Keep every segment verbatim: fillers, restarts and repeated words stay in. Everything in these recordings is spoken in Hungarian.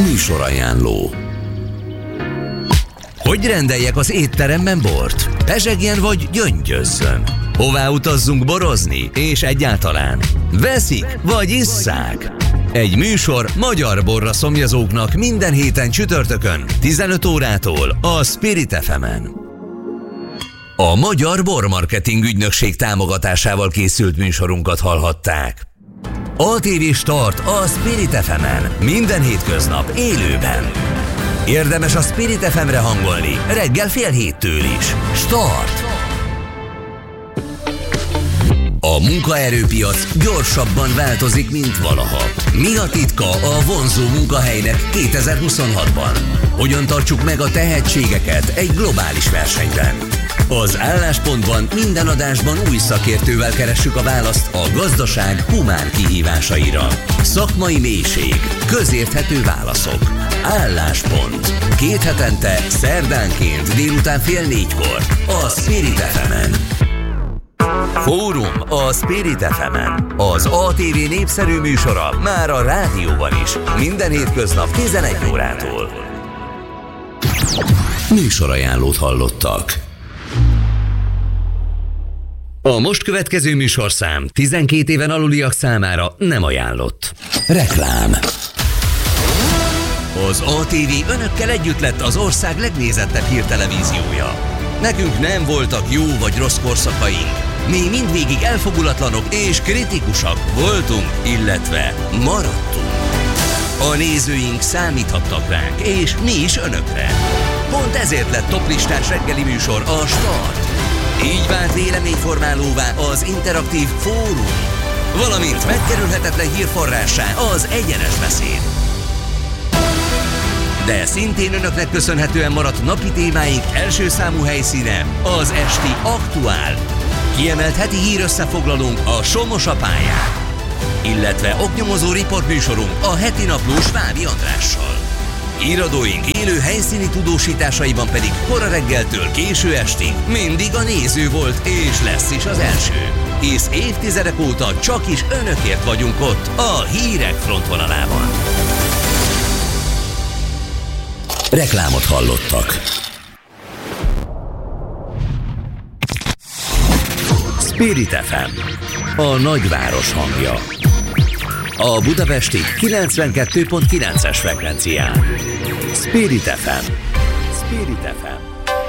Műsorajánló. Hogy rendeljek az étteremben bort? Pezsegjen vagy gyöngyözzön? Hová utazzunk borozni? És egyáltalán veszik vagy isszák? Egy műsor magyar borra szomjazóknak minden héten csütörtökön tizenöt órától a Spirit ef emen. A Magyar Bormarketing Ügynökség támogatásával készült műsorunkat hallhatták. á té vé Start a Spirit ef emen minden hétköznap élőben. Érdemes a Spirit ef emre hangolni reggel fél héttől is. Start! A munkaerőpiac gyorsabban változik, mint valaha. Mi a titka a vonzó munkahelynek kétezer-huszonhatban? Hogyan tartsuk meg a tehetségeket egy globális versenyben? Az Álláspontban minden adásban új szakértővel keressük a választ a gazdaság humán kihívásaira. Szakmai mélység, közérthető válaszok. Álláspont. Két hetente, szerdánként délután fél négykor a Spirit ef emen. Fórum a Spirit ef emen. Az á té vé népszerű műsora már a rádióban is. Minden hétköznap tizenegy órától. Műsorajánlót hallottak. A most következő műsorszám tizenkét éven aluliak számára nem ajánlott. Reklám. Az á té vé önökkel együtt lett az ország legnézettebb hírtelevíziója. Nekünk nem voltak jó vagy rossz korszakaink. Mi mindvégig elfogulatlanok és kritikusak voltunk, illetve maradtunk. A nézőink számíthattak ránk, és mi is önökre. Pont ezért lett toplistás reggeli műsor a Start. Így vált véleményformálóvá az interaktív Fórum, valamint megkerülhetetlen hírforrássá az egyenes beszéd. De szintén önöknek köszönhetően maradt napi témáink első számú helyszíne az esti Aktuál, kiemelt heti hírösszefoglalónk a Somos a pályán, illetve oknyomozó riportműsorunk a heti naplós Vábi Andrással. Híradóink élő helyszíni tudósításaiban pedig kora reggeltől késő estig mindig a néző volt és lesz is az első. Hisz évtizedek óta csak is önökért vagyunk ott a hírek frontvonalában. Reklámot hallottak. Spirit ef em, a nagyváros hangja. A budapesti kilencvenkettő pont kilences frekvencián. Spirit ef em. Spirit ef em.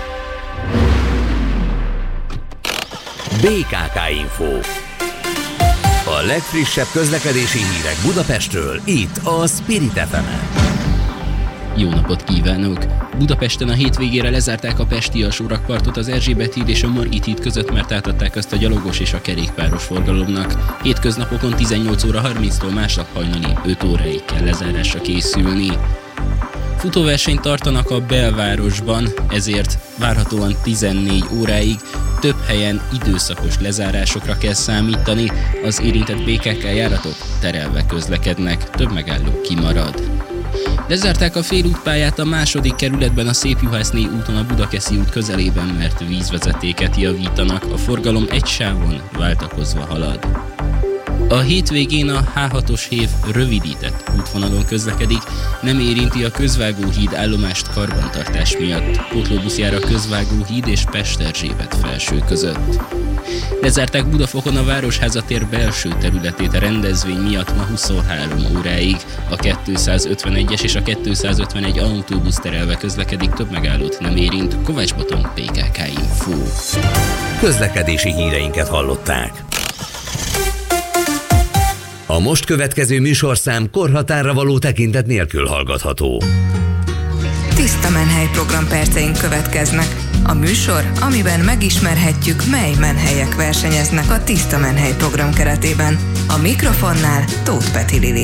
bé ká ká Info. A legfrissebb közlekedési hírek Budapestről itt a Spirit ef emen. Jó napot kívánok! Budapesten a hétvégére lezárták a pesti alsórakpartot az Erzsébet híd és a Margit híd között, mert átadták azt a gyalogos és a kerékpáros forgalomnak. Hétköznapokon tizennyolc óra harminctól másnap hajnali öt óráig kell lezárásra készülni. Futóversenyt tartanak a belvárosban, ezért várhatóan tizennégy óráig több helyen időszakos lezárásokra kell számítani, az érintett bé ká ká járatok terelve közlekednek, több megálló kimarad. Lezárták a félútpályát a második kerületben a Szépjuhászné úton a Budakeszi út közelében, mert vízvezetéket javítanak, a forgalom egy sávon váltakozva halad. A hétvégén a há hatos hév rövidített útvonalon közlekedik, nem érinti a Közvágóhíd állomást karbantartás miatt. Pótlóbusz jár a Közvágóhíd és Pesterzsébet felső között. Lezárták Budafokon a Városháza tér belső területét a rendezvény miatt ma huszonhárom óráig. A kétszázötvenegyes és a kétszázötvenegy autóbusz terelve közlekedik, több megállót nem érint. Kovács Botond, bé ká ká Info. Közlekedési híreinket hallották. A most következő műsorszám korhatárra való tekintet nélkül hallgatható. Tiszta Menhely program perceink következnek. A műsor, amiben megismerhetjük, mely menhelyek versenyeznek a Tiszta Menhely program keretében. A mikrofonnál Tóth Peti Lili.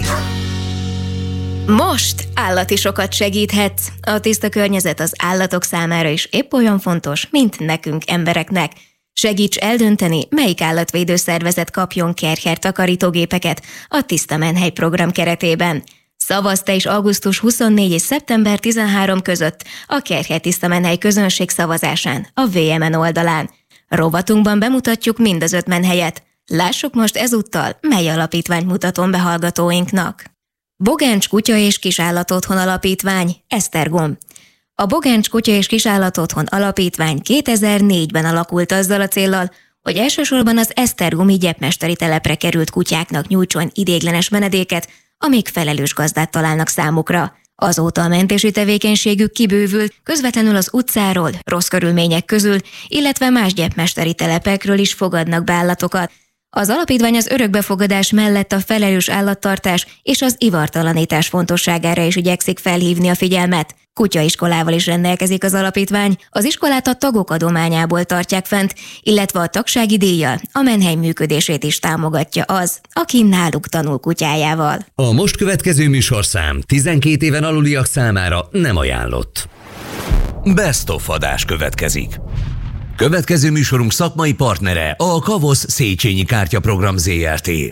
Most állati sokat segíthetsz. A tiszta környezet az állatok számára is épp olyan fontos, mint nekünk embereknek. Segíts eldönteni, melyik állatvédő szervezet kapjon Kärcher takarítógépeket a Tiszta Menhely program keretében. Szavazz te is augusztus huszonnégy és szeptember tizenhárom között a Kärcher Tiszta Menhely közönség szavazásán a vé em en oldalán. Rovatunkban bemutatjuk mind az öt menhelyet. Lássuk most ezúttal, mely alapítványt mutatom be hallgatóinknak. Bogáncs Kutya és Kisállatotthon Alapítvány, Esztergom. A Bogáncs Kutya és Kisállatotthon Alapítvány kétezer-négyben alakult azzal a céllal, hogy elsősorban az esztergomi gyepmesteri telepre került kutyáknak nyújtson ideiglenes menedéket, amíg felelős gazdát találnak számukra. Azóta a mentési tevékenységük kibővült, közvetlenül az utcáról, rossz körülmények közül, illetve más gyepmesteri telepekről is fogadnak be állatokat. Az alapítvány az örökbefogadás mellett a felelős állattartás és az ivartalanítás fontosságára is igyekszik felhívni a figyelmet. Kutyaiskolával is rendelkezik az alapítvány, az iskolát a tagok adományából tartják fent, illetve a tagsági díjjal a menhely működését is támogatja az, aki náluk tanul kutyájával. A most következő műsorszám tizenkét éven aluliak számára nem ajánlott. Best of adás következik. Következő műsorunk szakmai partnere a Kavosz Széchenyi Kártyaprogram zé er té.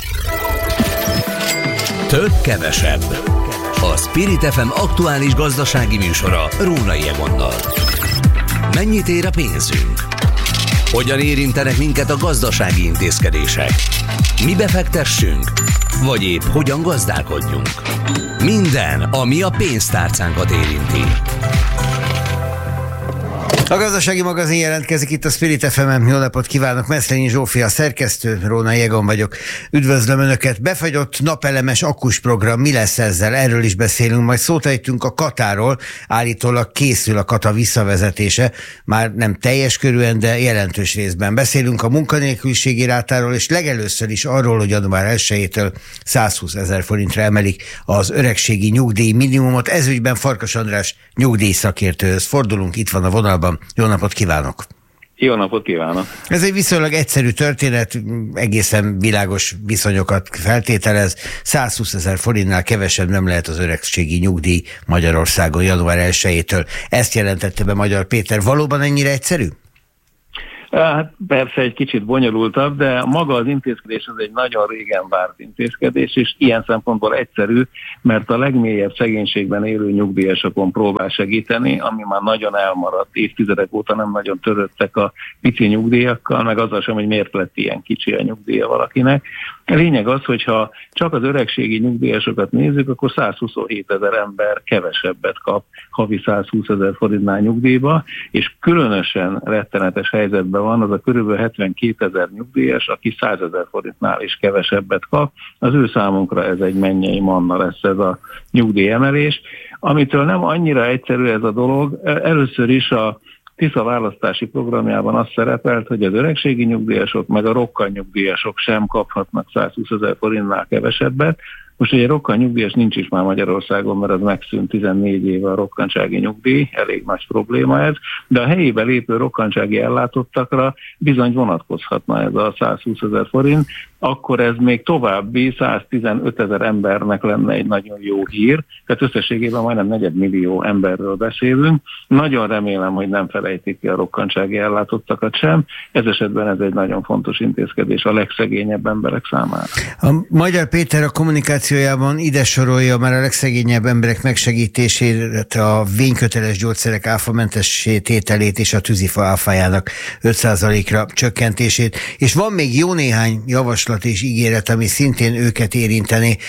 Több kevesebb. A Spirit ef em aktuális gazdasági műsora Rónai Egonnal. Mennyit ér a pénzünk? Hogyan érintenek minket a gazdasági intézkedések? Mi befektessünk? Vagy épp hogyan gazdálkodjunk? Minden, ami a pénztárcánkat érinti. A Gazdasági Magazin jelentkezik itt a Spirit ef em-en. Jó napot kívánok, Meszlényi Zsófia, a szerkesztő, Rónai Egon vagyok. Üdvözlöm Önöket. Befagyott napelemes akkus program, mi lesz ezzel? Erről is beszélünk, majd szót ejtünk a Katáról. Állítólag készül a Kata visszavezetése, már nem teljes körűen, de jelentős részben. Beszélünk a munkanélküliségi rátáról, és legelőször is arról, hogy január elsejétől százhúszezer forintra emelik az öregségi nyugdíj minimumot. Ezügyben Farkas András nyugdíjszakértőhöz fordulunk, itt van a vonalban. Jó napot kívánok! Jó napot kívánok! Ez egy viszonylag egyszerű történet, egészen világos viszonyokat feltételez. százhúszezer forintnál kevesebb nem lehet az öregségi nyugdíj Magyarországon január elsejétől. Ezt jelentette be Magyar Péter. Valóban ennyire egyszerű? Hát persze egy kicsit bonyolultabb, de maga az intézkedés az egy nagyon régen várt intézkedés, és ilyen szempontból egyszerű, mert a legmélyebb szegénységben élő nyugdíjasokon próbál segíteni, ami már nagyon elmaradt, évtizedek óta nem nagyon törődtek a pici nyugdíjakkal, meg azzal sem, hogy miért lett ilyen kicsi a nyugdíja valakinek. A lényeg az, hogyha csak az öregségi nyugdíjasokat nézzük, akkor százhuszonhétezer ember kevesebbet kap havi százhúszezer forintnál nyugdíjba, és különösen rettenetes helyzetben van az a körülbelül hetvenkétezer nyugdíjas, aki százezer forintnál is kevesebbet kap. Az ő számunkra ez egy mennyei manna lesz ez a nyugdíjemelés, amitől nem annyira egyszerű ez a dolog. Először is a Tisza választási programjában az szerepelt, hogy az öregségi nyugdíjasok meg a rokkantnyugdíjasok sem kaphatnak százhúszezer forintnál kevesebbet. Most ugye rokkantnyugdíjas nincs is már Magyarországon, mert az megszűnt tizennégy éve a rokkantsági nyugdíj, elég nagy probléma ez, de a helyébe lépő rokkantsági ellátottakra bizony vonatkozhatna ez a százhúszezer forint, akkor ez még további száztizenötezer embernek lenne egy nagyon jó hír, tehát összességében majdnem negyedmillió emberről beszélünk. Nagyon remélem, hogy nem felejtik ki a rokkantsági ellátottakat sem, ez esetben ez egy nagyon fontos intézkedés a legszegényebb emberek számára. A Magyar Péter a kommunikációjában ide sorolja már a legszegényebb emberek megsegítését, a vényköteles gyógyszerek áfamentes tételét és a tűzifa áfájának öt százalékra csökkentését, és van még jó néhány javaslat és ígéret, ami szintén őket érinteni.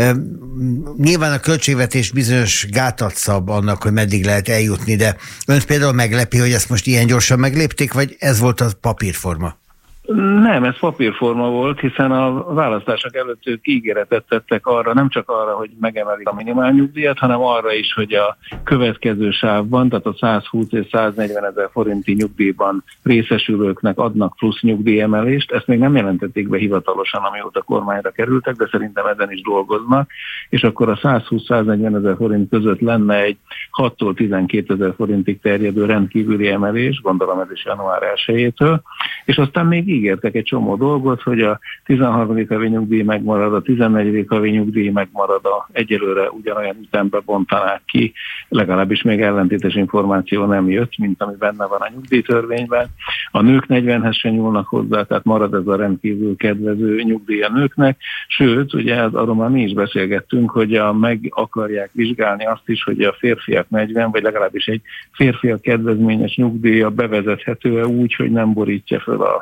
Nyilván a költségvetés bizonyos gátat szab annak, hogy meddig lehet eljutni, de önt például meglepi, hogy ezt most ilyen gyorsan meglépték, vagy ez volt a papírforma? Nem, ez papírforma volt, hiszen a választások előtt ők ígéretet tettek arra, nem csak arra, hogy megemelik a minimálnyugdíjat, hanem arra is, hogy a következő sávban, tehát a százhúsz és száznegyven ezer forinti nyugdíjban részesülőknek adnak plusz nyugdíjemelést. Ezt még nem jelentették be hivatalosan, amióta kormányra kerültek, de szerintem ezen is dolgoznak, és akkor a százhúsz-száznegyven ezer forint között lenne egy hattól tizenkétezer forintig terjedő rendkívüli emelés, gondolom ez is január elsejétől, és aztán még ígértek egy csomó dolgot, hogy a tizenharmadik havi nyugdíj megmarad, a tizennegyedik havi nyugdíj megmarad, a egyelőre ugyanolyan ütembe bontanák ki, legalábbis még ellentétes információ nem jött, mint ami benne van a nyugdíjtörvényben. A nők negyvenhez se nyúlnak hozzá, tehát marad ez a rendkívül kedvező nyugdíj a nőknek, sőt, ugye arról már mi is beszélgettünk, hogy a, meg akarják vizsgálni azt is, hogy a férfiak negyven, vagy legalábbis egy férfiak kedvezményes nyugdíja bevezethető úgy, hogy nem borítja föl a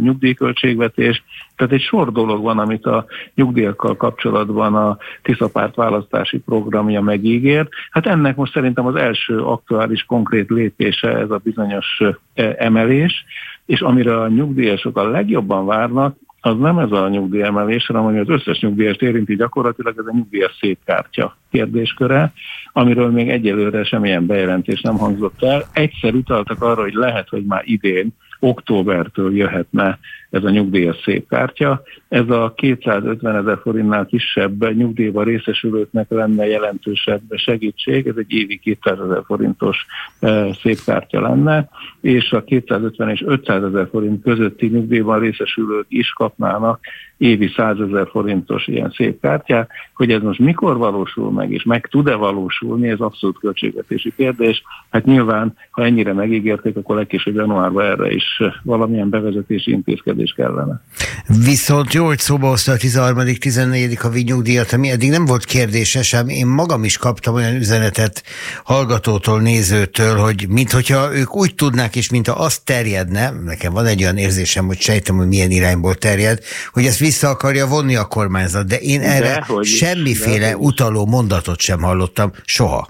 nyugdíjköltségvetés. Tehát egy sor dolog van, amit a nyugdíjakkal kapcsolatban a Tisza Párt választási programja megígért. Hát ennek most szerintem az első aktuális konkrét lépése ez a bizonyos emelés, és amire a nyugdíjasok a legjobban várnak, az nem ez a nyugdíjemelés, hanem ami az összes nyugdíjast érinti gyakorlatilag, ez a nyugdíjas szétkártya kérdésköre, amiről még egyelőre semmilyen bejelentés nem hangzott el. Egyszer utaltak arra, hogy lehet, hogy már idén, októbertől jöhetne ez a nyugdíjas szépkártya. Ez a kétszázötven ezer forintnál kisebb nyugdíjban részesülőknek lenne jelentősebb segítség, ez egy évi kétszázezer forintos szépkártya lenne, és a kétszázötven és ötszázezer forint közötti nyugdíjban részesülők is kapnának évi százezer forintos ilyen szépkártyát. Hogy ez most mikor valósul meg, és meg tud-e valósulni, ez abszolút költségvetési kérdés. Hát nyilván, ha ennyire megígérték, akkor legkésőbb januárban erre is valamilyen bevezetési intézkedés kellene. Viszont jó, hogy szóba hozta a tizenharmadik tizennegyedik havi nyugdíjat, ami eddig nem volt kérdése sem. Én magam is kaptam olyan üzenetet hallgatótól, nézőtől, hogy minthogyha ők úgy tudnák, és mintha azt terjedne, nekem van egy olyan érzésem, hogy sejtem, hogy milyen irányból terjed, hogy ezt vissza akarja vonni a kormányzat, de én erre de, semmiféle utaló mondatot sem hallottam, soha.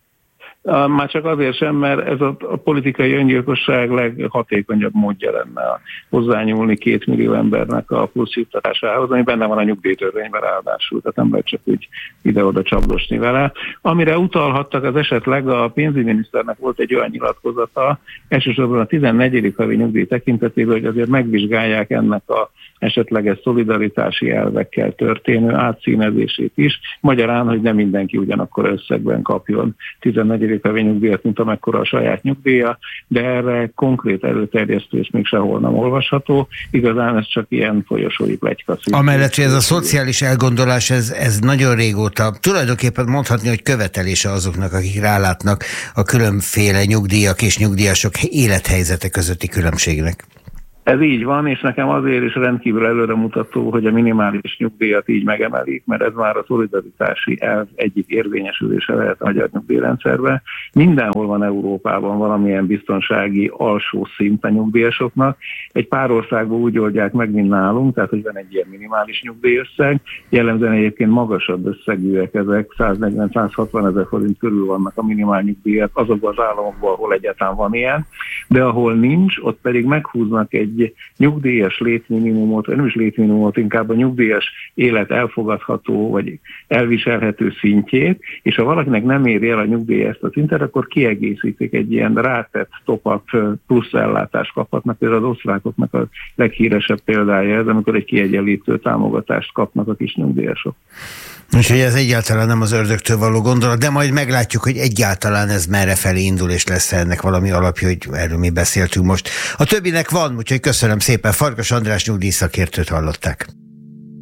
Már csak azért sem, mert ez a, a politikai öngyilkosság leghatékonyabb módja lenne hozzányúlni két millió embernek a plusz juttatásához, ami benne van a nyugdíjtörvényben ráadásul, tehát nem lehet csak úgy ide-oda csapdosni vele. Amire utalhattak, az esetleg a pénzügyminiszternek volt egy olyan nyilatkozata, elsősorban a tizennegyedik havi nyugdíj tekintetében, hogy azért megvizsgálják ennek a esetleges szolidaritási elvekkel történő átszínezését is. Magyarán, hogy nem mindenki ugyanakkor összegben kapjon tizennegyedik havi nyugdíjat, mint amekkora a saját nyugdíja, de erre konkrét előterjesztés még sehol nem olvasható. Igazán ez csak ilyen folyosói pletyka. Amellett, hogy ez a szociális elgondolás, ez, ez nagyon régóta, tulajdonképpen mondhatni, hogy követelése azoknak, akik rálátnak a különféle nyugdíjak és nyugdíjasok élethelyzete közötti különbségnek. Ez így van, és nekem azért is rendkívül előremutató, hogy a minimális nyugdíjat így megemelik, mert ez már a szolidaritási elv egyik érvényesülése lehet a magyar nyugdíjrendszerben. Mindenhol van Európában valamilyen biztonsági alsó szint a nyugdíjasoknak. Egy pár országban úgy oldják meg, mint nálunk, tehát hogy van egy ilyen minimális nyugdíjösszeg. Jellemzően egyébként magasabb összegűek ezek, száznegyven-százhatvan ezer forint körül vannak a minimál nyugdíjak azokban az államokban, ahol egyáltalán van ilyen, de ahol nincs, ott pedig meghúznak egy egy nyugdíjas létminimumot, vagy nem is létminimumot, inkább a nyugdíjas élet elfogadható, vagy elviselhető szintjét, és ha valakinek nem éri el a nyugdíj ezt a szintet, akkor kiegészítik egy ilyen rátett top-up plusz ellátást kaphatnak. Például az osztrákoknak a leghíresebb példája ez, amikor egy kiegyenlítő támogatást kapnak a kis nyugdíjasok. Úgyhogy ez egyáltalán nem az ördögtől való gondolat, de majd meglátjuk, hogy egyáltalán ez merre felé indul, és lesz ennek valami alapja, hogy erről mi beszéltünk most. A többinek van, úgyhogy köszönöm szépen. Farkas András nyugdíjszakértőt hallották.